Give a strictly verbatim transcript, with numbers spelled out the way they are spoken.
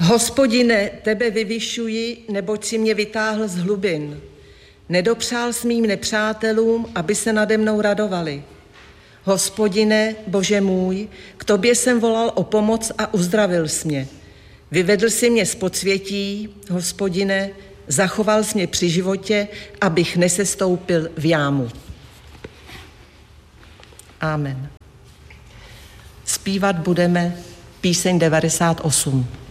Hospodine, tebe vyvyšuji, neboť si mě vytáhl z hlubin. Nedopřál s mým nepřátelům, aby se nade mnou radovali. Hospodine, Bože můj, k tobě jsem volal o pomoc a uzdravil jsi mě. Vyvedl jsi mě z podsvětí, Hospodine, zachoval jsi mě při životě, abych nesestoupil v jámu. Amen. Zpívat budeme píseň devadesát osm.